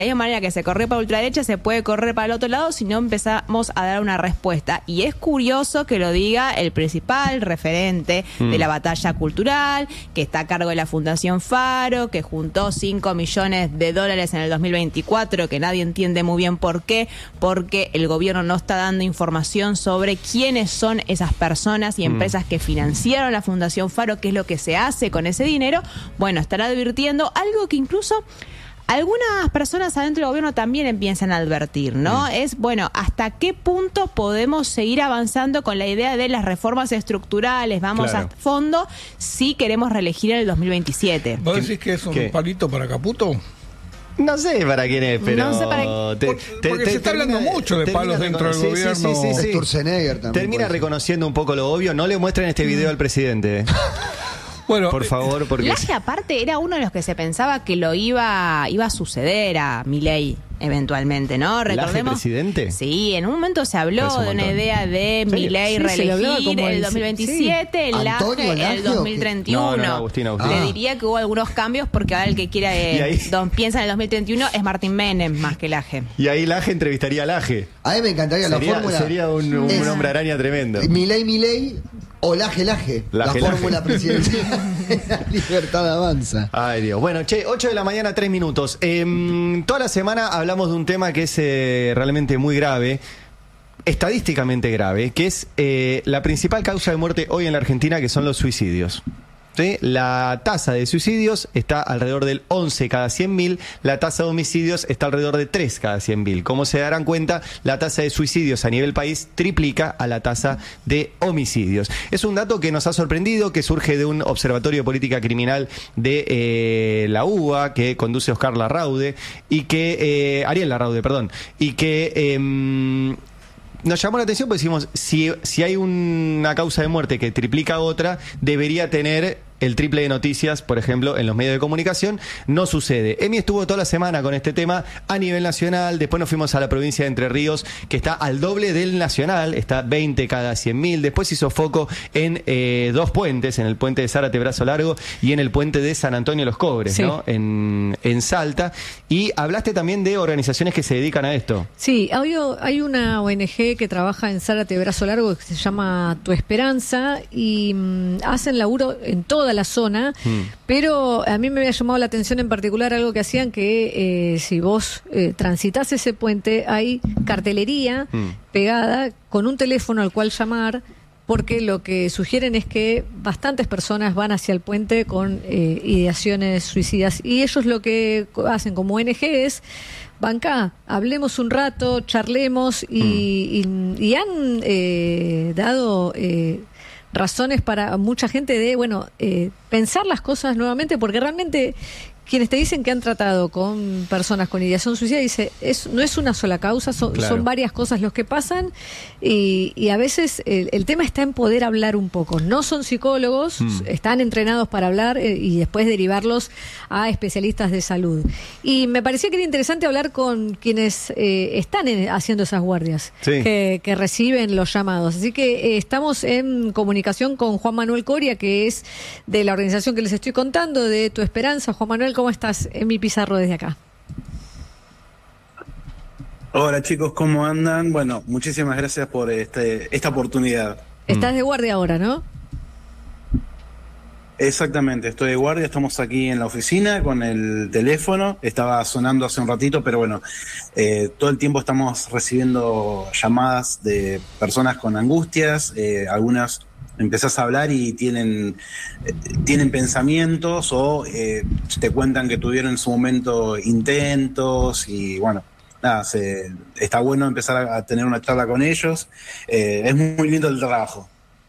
la misma manera que se corre para la ultraderecha, se puede correr para el otro lado si no empezamos a dar una respuesta. Y es curioso que lo diga el principal referente de la batalla cultural, que está a cargo de la Fundación Faro, que juntó 5 millones de dólares en el 2024, que nadie entiende muy bien por qué, porque el gobierno no está dando información sobre quiénes son esas personas y empresas que financiaron la Fundación Faro, qué es lo que se hace con ese dinero. Bueno, estará advirtiendo algo que incluso algunas personas adentro del gobierno también empiezan a advertir, ¿no? Es, bueno, ¿hasta qué punto podemos seguir avanzando con la idea de las reformas estructurales? Vamos a fondo si queremos reelegir en el 2027. ¿Vos decís que es un palito para Caputo? No sé para quién es, pero... No sé para porque se está hablando mucho de palos dentro del gobierno. Sí. Sturzenegger también. Termina reconociendo un poco lo obvio. No le muestren este video al presidente. Bueno, por favor, porque... Laje, aparte, era uno de los que se pensaba que lo iba a suceder a Milei eventualmente, ¿no? ¿Laje presidente? Sí, en un momento se habló de una idea de Milei reelegir en el 2027, el Laje en el 2031. No, Agustín. Le diría que hubo algunos cambios porque ahora el que quiera piensa en el 2031 es Martín Menem más que Laje. Y ahí Laje entrevistaría a Laje. A mí me encantaría la fórmula. Sería un hombre araña tremendo. Milei o Laje. La fórmula presidencial. La libertad avanza. Ay, Dios. Bueno, 8 de la mañana, 3 minutos. Toda la semana hablamos de un tema que es realmente muy grave, estadísticamente grave, que es la principal causa de muerte hoy en la Argentina, que son los suicidios. ¿Sí? La tasa de suicidios está alrededor del 11 cada 100.000, la tasa de homicidios está alrededor de 3 cada 100.000. Como se darán cuenta, la tasa de suicidios a nivel país triplica a la tasa de homicidios. Es un dato que nos ha sorprendido, que surge de un observatorio de política criminal de la UBA, que conduce Oscar Larraude, y que Ariel Larraude, perdón, y que nos llamó la atención porque decimos, si hay una causa de muerte que triplica otra, debería tener el triple de noticias, por ejemplo, en los medios de comunicación. No sucede. Emi estuvo toda la semana con este tema a nivel nacional. Después nos fuimos a la provincia de Entre Ríos, que está al doble del nacional, está 20 cada 100.000. Después hizo foco en 2 puentes, en el puente de Zárate Brazo Largo y en el puente de San Antonio Los Cobres, sí, ¿no? En Salta. Y hablaste también de organizaciones que se dedican a esto. Sí, hay una ONG que trabaja en Zárate Brazo Largo que se llama Tu Esperanza y hacen laburo en toda la zona, pero a mí me había llamado la atención en particular algo que hacían, que si vos transitas ese puente hay cartelería pegada con un teléfono al cual llamar, porque lo que sugieren es que bastantes personas van hacia el puente con ideaciones suicidas, y ellos lo que hacen como ONG es: bancá, hablemos un rato, charlemos, y han dado razones para mucha gente de, pensar las cosas nuevamente, porque realmente quienes te dicen que han tratado con personas con ideación suicida, dice, no es una sola causa, son varias cosas los que pasan, y a veces el tema está en poder hablar un poco. No son psicólogos, están entrenados para hablar y después derivarlos a especialistas de salud. Y me parecía que era interesante hablar con quienes están haciendo esas guardias, sí, que reciben los llamados. Así que estamos en comunicación con Juan Manuel Coria, que es de la organización que les estoy contando, de Tu Esperanza. Juan Manuel, ¿cómo estás? Emi Pizarro desde acá. Hola chicos, ¿cómo andan? Bueno, muchísimas gracias por esta oportunidad. Estás de guardia ahora, ¿no? Exactamente, estoy de guardia, estamos aquí en la oficina con el teléfono, estaba sonando hace un ratito, pero bueno, todo el tiempo estamos recibiendo llamadas de personas con angustias, algunas empezás a hablar y tienen pensamientos o te cuentan que tuvieron en su momento intentos y bueno, nada, está bueno empezar a tener una charla con ellos. Es muy lindo el trabajo.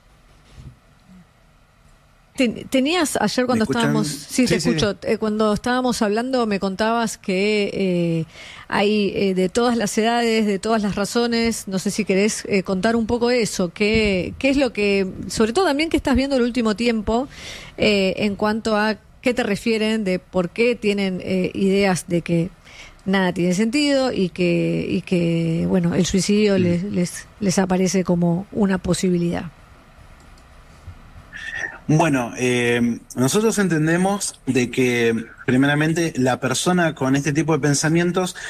Tenías ayer cuando estábamos... Sí, te escucho. Sí. Cuando estábamos hablando me contabas que hay de todas las edades, de todas las razones. No sé si querés contar un poco eso. ¿Qué es lo que... Sobre todo también que estás viendo el último tiempo en cuanto a qué te refieren, de por qué tienen ideas de que nada tiene sentido y que bueno, el suicidio les aparece como una posibilidad. Bueno, nosotros entendemos de que primeramente la persona con este tipo de pensamientos